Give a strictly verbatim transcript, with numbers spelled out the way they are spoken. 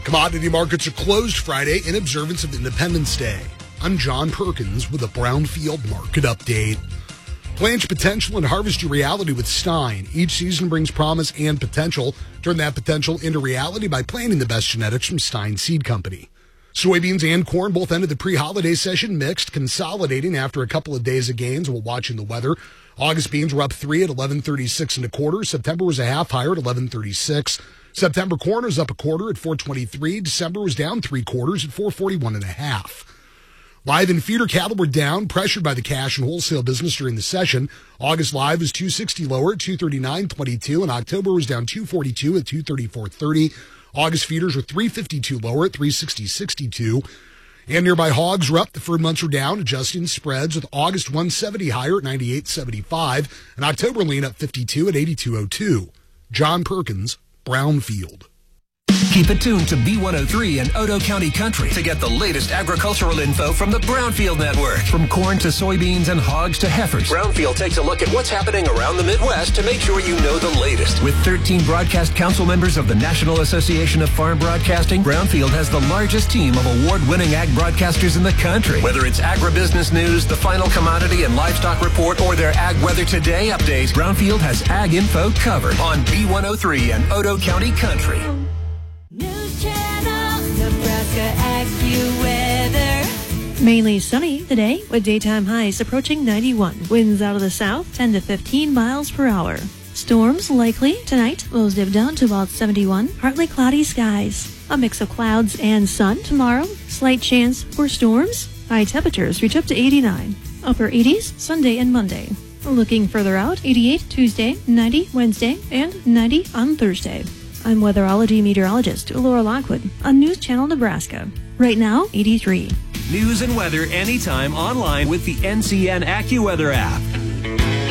Commodity markets are closed Friday in observance of Independence Day. I'm John Perkins with a Brownfield Market Update. Plant your potential and harvest your reality with Stein. Each season brings promise and potential. Turn that potential into reality by planting the best genetics from Stein Seed Company. Soybeans and corn both ended the pre-holiday session mixed, consolidating after a couple of days of gains while watching the weather. August beans were up three at eleven thirty-six and a quarter. September was a half higher at eleven thirty-six. September corn was up a quarter at four twenty-three. December was down three quarters at four forty-one and a half. Live and feeder cattle were down, pressured by the cash and wholesale business during the session. August live was two sixty lower at two thirty-nine twenty-two, and October was down two forty-two at two thirty-four thirty. August feeders were three fifty-two lower at three sixty sixty-two. And nearby hogs were up. The fur months were down, adjusting spreads with August one seventy higher at ninety-eight seventy-five, and October lean up fifty-two at eighty-two oh two. John Perkins, Brownfield. Keep it tuned to B one oh three and Odo County Country to get the latest agricultural info from the Brownfield Network. From corn to soybeans and hogs to heifers, Brownfield takes a look at what's happening around the Midwest to make sure you know the latest. With thirteen broadcast council members of the National Association of Farm Broadcasting, Brownfield has the largest team of award-winning ag broadcasters in the country. Whether it's agribusiness news, the final commodity and livestock report, or their Ag Weather Today update, Brownfield has ag info covered on B one oh three and Odo County Country. News Channel, Nebraska AccuWeather. Mainly sunny today with daytime highs approaching ninety-one. Winds out of the south ten to fifteen miles per hour. Storms likely tonight. Lows dip down to about seventy-one. Partly cloudy skies. A mix of clouds and sun tomorrow. Slight chance for storms. High temperatures reach up to eighty-nine. Upper eighties Sunday and Monday. Looking further out, eighty-eight Tuesday, ninety Wednesday, and ninety on Thursday. I'm weatherology meteorologist Laura Lockwood on News Channel Nebraska. Right now, eighty-three. News and weather anytime online with the N C N AccuWeather app.